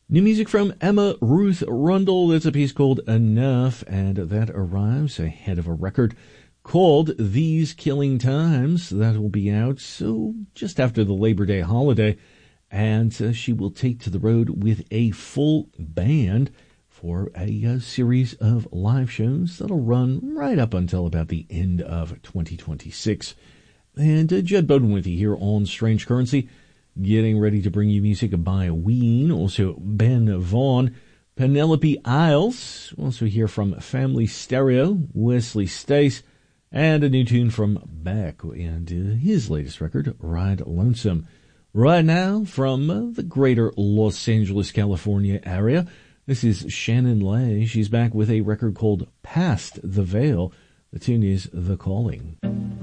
New music from Emma Ruth Rundle. That's a piece called Enough, and that arrives ahead of a record called These Killing Times. That will be out just after the Labor Day holiday, and she will take to the road with a full band for a series of live shows that'll run right up until about the end of 2026. And Jed Bowden with you here on Strange Currency, getting ready to bring you music by Ween, also Ben Vaughn, Penelope Isles, also hear from Family Stereo, Wesley Stace, and a new tune from Beck and his latest record, Ride Lonesome. Right now, from the greater Los Angeles, California area, this is Shannon Lay. She's back with a record called Past the Veil. The tune is The Calling.